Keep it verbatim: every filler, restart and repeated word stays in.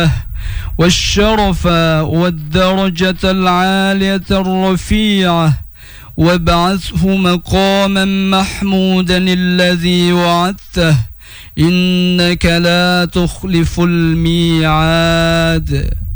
والشرف والدرجة العالية الرفيعة وابعثه مقاما محمودا الذي وعدته إنك لا تخلف الميعاد.